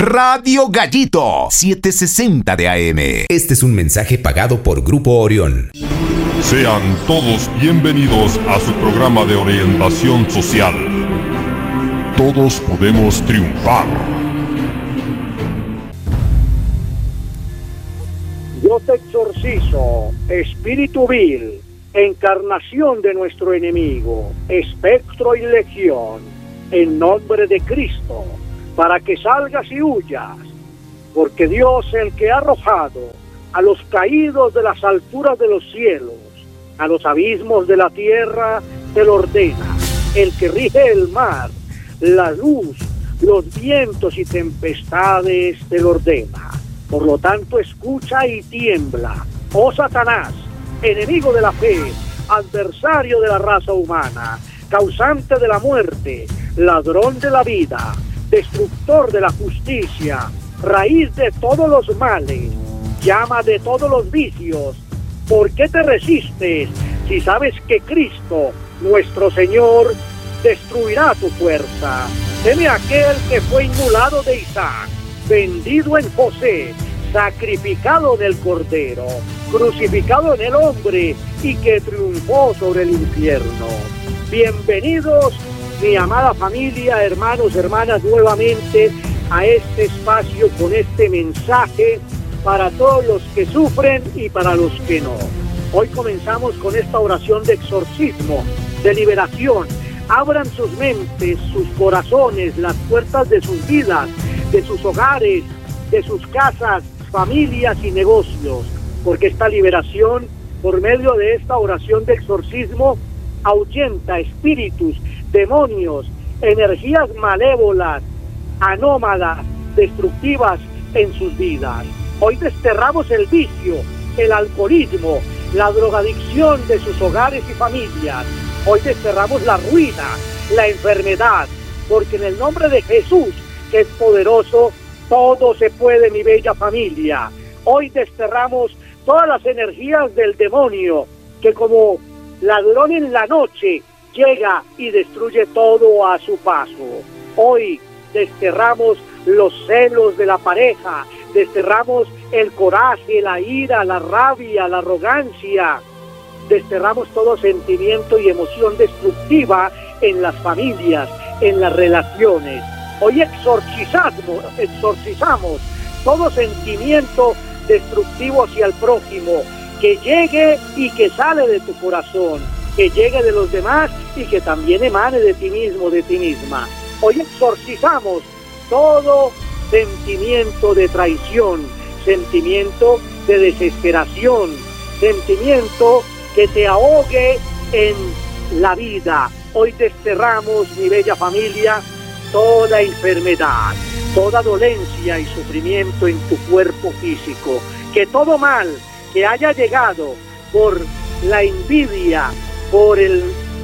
Radio Gallito 760 de AM. Este es un mensaje pagado por Grupo Orión. Sean todos bienvenidos a su programa de orientación social. Todos podemos triunfar. Yo te exorcizo, espíritu vil, encarnación de nuestro enemigo, espectro y legión, en nombre de Cristo, para que salgas y huyas, porque Dios, el que ha arrojado a los caídos de las alturas de los cielos, a los abismos de la tierra, te lo ordena, el que rige el mar, la luz, los vientos y tempestades, te lo ordena. Por lo tanto, escucha y tiembla, oh Satanás, enemigo de la fe, adversario de la raza humana, causante de la muerte, ladrón de la vida, destructor de la justicia, raíz de todos los males, llama de todos los vicios. ¿Por qué te resistes si sabes que Cristo, nuestro Señor, destruirá tu fuerza? Teme aquel que fue inmolado de Isaac, vendido en José, sacrificado en el Cordero, crucificado en el hombre y que triunfó sobre el infierno. Bienvenidos, mi amada familia, hermanos, hermanas, nuevamente a este espacio con este mensaje para todos los que sufren y para los que no. Hoy comenzamos con esta oración de exorcismo, de liberación. Abran sus mentes, sus corazones, las puertas de sus vidas, de sus hogares, de sus casas, familias y negocios, porque esta liberación, por medio de esta oración de exorcismo, ahuyenta espíritus, demonios, energías malévolas, anómalas, destructivas en sus vidas. Hoy desterramos el vicio, el alcoholismo, la drogadicción de sus hogares y familias. Hoy desterramos la ruina, la enfermedad, porque en el nombre de Jesús, que es poderoso, todo se puede, mi bella familia. Hoy desterramos todas las energías del demonio, que como ladrón en la noche llega y destruye todo a su paso. Hoy desterramos los celos de la pareja, desterramos el coraje, la ira, la rabia, la arrogancia, desterramos todo sentimiento y emoción destructiva en las familias, en las relaciones. Hoy exorcizamos todo sentimiento destructivo hacia el prójimo, que llegue y que sale de tu corazón, que llegue de los demás y que también emane de ti mismo, de ti misma. Hoy exorcizamos todo sentimiento de traición, sentimiento de desesperación, sentimiento que te ahogue en la vida. Hoy desterramos, mi bella familia, toda enfermedad, toda dolencia y sufrimiento en tu cuerpo físico, que todo mal que haya llegado por la envidia, por el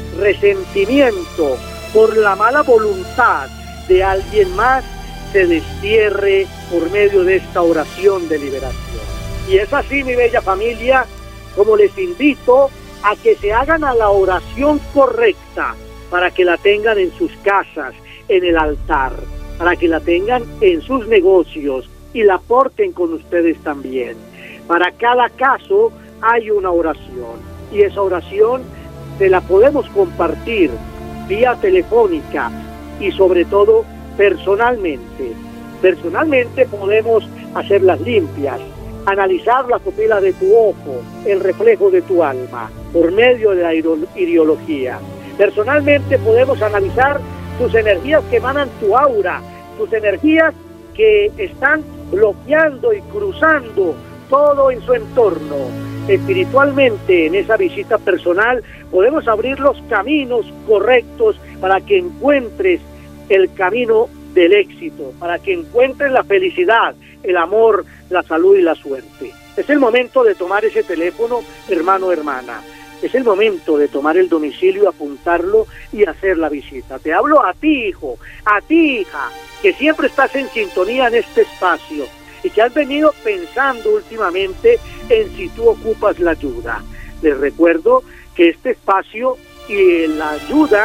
resentimiento, por la mala voluntad de alguien más, se destierre por medio de esta oración de liberación. Y es así, mi bella familia, como les invito a que se hagan a la oración correcta, para que la tengan en sus casas, en el altar, para que la tengan en sus negocios y la porten con ustedes también. Para cada caso hay una oración, y esa oración se la podemos compartir vía telefónica y sobre todo personalmente. Personalmente podemos hacerlas limpias, analizar la pupila de tu ojo, el reflejo de tu alma, por medio de la ideología. Personalmente podemos analizar tus energías que emanan tu aura, tus energías que están bloqueando y cruzando todo en su entorno. Espiritualmente, en esa visita personal, podemos abrir los caminos correctos para que encuentres el camino del éxito, para que encuentres la felicidad, el amor, la salud y la suerte. Es el momento de tomar ese teléfono, hermano, hermana. Es el momento de tomar el domicilio, apuntarlo y hacer la visita. Te hablo a ti, hijo, a ti, hija, que siempre estás en sintonía en este espacio y que has venido pensando últimamente en si tú ocupas la ayuda. Les recuerdo que este espacio y la ayuda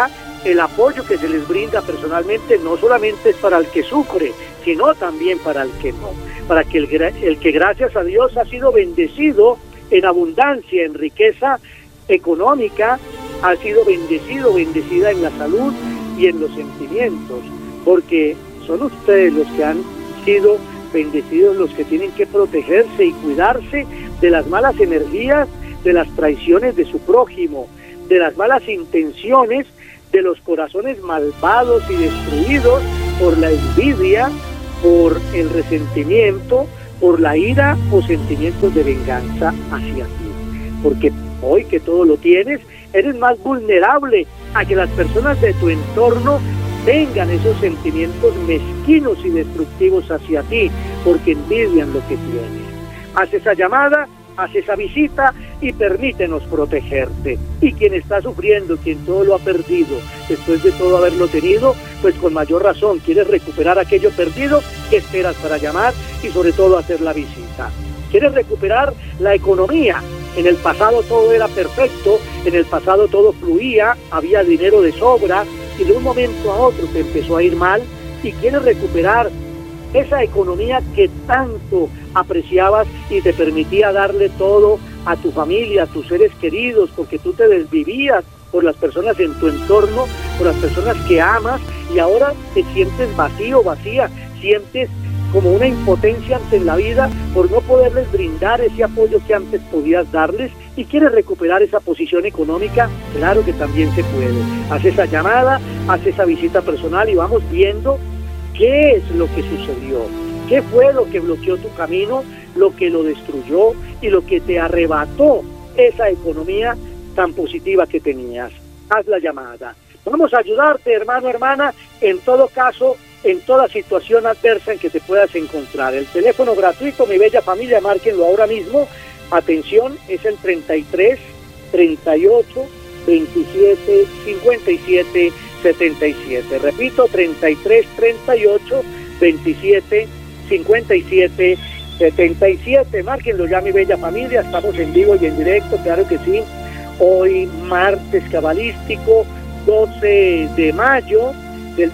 el apoyo que se les brinda personalmente no solamente es para el que sufre, sino también para el que no, para que el que gracias a Dios ha sido bendecido en abundancia, en riqueza económica, ha sido bendecido, bendecida en la salud y en los sentimientos, porque son ustedes los que han sido bendecidos, los que tienen que protegerse y cuidarse de las malas energías, de las traiciones de su prójimo, de las malas intenciones, de los corazones malvados y destruidos por la envidia, por el resentimiento, por la ira o sentimientos de venganza hacia ti. Porque hoy que todo lo tienes, eres más vulnerable a que las personas de tu entorno tengan esos sentimientos mezquinos y destructivos hacia ti, porque envidian lo que tienes. Haz esa llamada, haz esa visita y permítenos protegerte. Y quien está sufriendo, quien todo lo ha perdido, después de todo haberlo tenido, pues con mayor razón quieres recuperar aquello perdido, ¿qué esperas para llamar y sobre todo hacer la visita? ¿Quieres recuperar la economía? En el pasado todo era perfecto, en el pasado todo fluía, había dinero de sobra, y de un momento a otro te empezó a ir mal, y quieres recuperar esa economía que tanto apreciabas y te permitía darle todo a tu familia, a tus seres queridos, porque tú te desvivías por las personas en tu entorno, por las personas que amas, y ahora te sientes vacío, vacía, sientes como una impotencia ante la vida por no poderles brindar ese apoyo que antes podías darles, y quieres recuperar esa posición económica. Claro que también se puede. Haz esa llamada, haz esa visita personal y vamos viendo qué es lo que sucedió, qué fue lo que bloqueó tu camino, lo que lo destruyó y lo que te arrebató esa economía tan positiva que tenías. Haz la llamada. Vamos a ayudarte, hermano, hermana, en todo caso, en toda situación adversa en que te puedas encontrar. El teléfono gratuito, mi bella familia, márquenlo ahora mismo. Atención, es el 33 38 27 57 77. Repito, 33 38 27 57 77. Márquenlo ya, mi bella familia. Estamos en vivo y en directo, claro que sí. Hoy, martes cabalístico, 12 de mayo del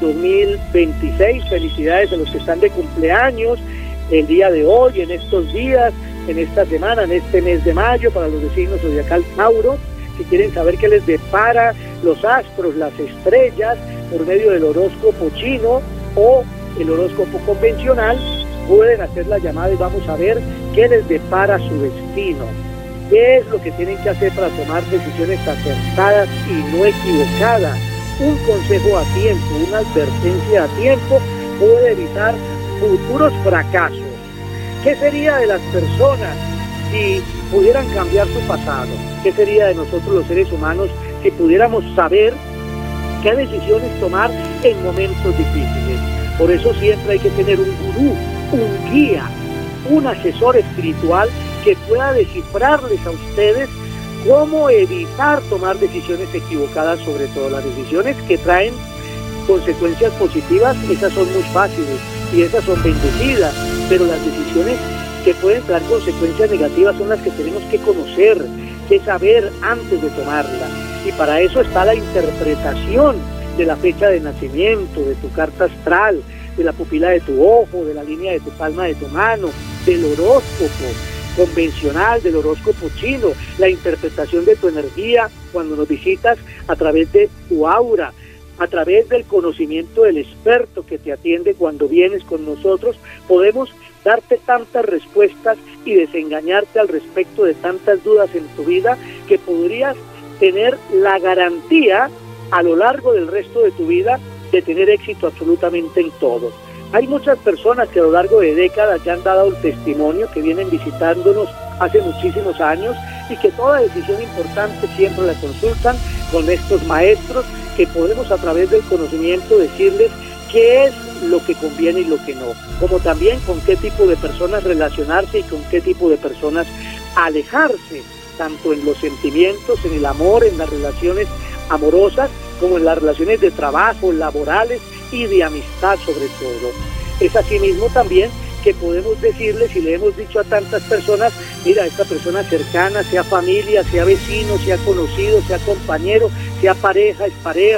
2026. Felicidades a los que están de cumpleaños el día de hoy, en estos días, en esta semana, en este mes de mayo, para los de signo zodiacal Tauro. Si quieren saber qué les depara los astros, las estrellas, por medio del horóscopo chino o el horóscopo convencional, pueden hacer la llamada y vamos a ver qué les depara su destino. ¿Qué es lo que tienen que hacer para tomar decisiones acertadas y no equivocadas? Un consejo a tiempo, una advertencia a tiempo puede evitar futuros fracasos. ¿Qué sería de las personas si pudieran cambiar su pasado? ¿Qué sería de nosotros los seres humanos si pudiéramos saber qué decisiones tomar en momentos difíciles? Por eso siempre hay que tener un gurú, un guía, un asesor espiritual que pueda descifrarles a ustedes cómo evitar tomar decisiones equivocadas, sobre todo las decisiones que traen consecuencias positivas. Esas son muy fáciles y esas son bendecidas, pero las decisiones que pueden traer consecuencias negativas son las que tenemos que conocer, que saber antes de tomarlas, y para eso está la interpretación de la fecha de nacimiento, de tu carta astral, de la pupila de tu ojo, de la línea de tu palma de tu mano, del horóscopo convencional, del horóscopo chino, la interpretación de tu energía cuando nos visitas a través de tu aura, a través del conocimiento del experto que te atiende cuando vienes con nosotros. Podemos darte tantas respuestas y desengañarte al respecto de tantas dudas en tu vida que podrías tener la garantía a lo largo del resto de tu vida de tener éxito absolutamente en todo. Hay muchas personas que a lo largo de décadas ya han dado el testimonio, que vienen visitándonos hace muchísimos años y que toda decisión importante siempre la consultan con estos maestros, que podemos a través del conocimiento decirles qué es lo que conviene y lo que no, como también con qué tipo de personas relacionarse y con qué tipo de personas alejarse, tanto en los sentimientos, en el amor, en las relaciones amorosas, como en las relaciones de trabajo, laborales y de amistad sobre todo. Es asimismo también que podemos decirles, y le hemos dicho a tantas personas, mira, esta persona cercana, sea familia, sea vecino, sea conocido, sea compañero, sea pareja, expareja,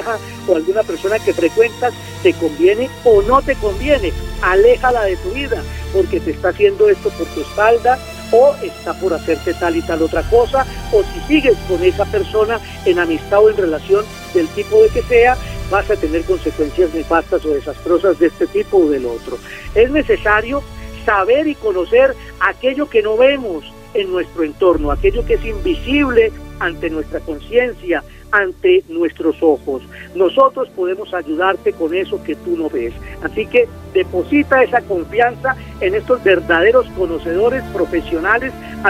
o alguna persona que frecuentas te conviene o no te conviene. Aléjala de tu vida, porque te está haciendo esto por tu espalda, o está por hacerte tal y tal otra cosa, o si sigues con esa persona en amistad o en relación del tipo de que sea, vas a tener consecuencias nefastas o desastrosas de este tipo o del otro. Es necesario saber y conocer aquello que no vemos en nuestro entorno, aquello que es invisible ante nuestra conciencia, ante nuestros ojos. Nosotros podemos ayudarte con eso que tú no ves. Así que deposita esa confianza en estos verdaderos conocedores profesionales